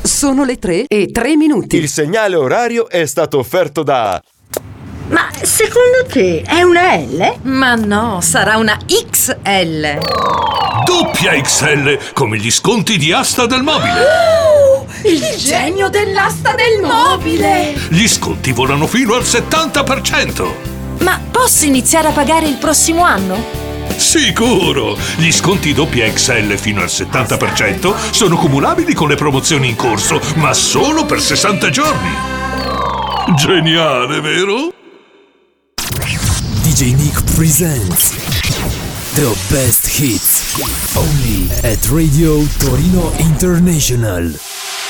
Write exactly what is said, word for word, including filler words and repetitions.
Sono le tre e tre minuti. Il segnale orario è stato offerto da... Ma secondo te è una L? Ma no, sarà una X L. Doppia X L, come gli sconti di Asta del Mobile. Oh, il genio dell'asta del mobile! Gli sconti volano fino al settanta per cento. Ma posso iniziare a pagare il prossimo anno? Sicuro! Gli sconti doppia X L fino al settanta per cento sono cumulabili con le promozioni in corso, ma solo per sessanta giorni. Geniale, vero? D J Nick presents the best hits only at Radio Torino International.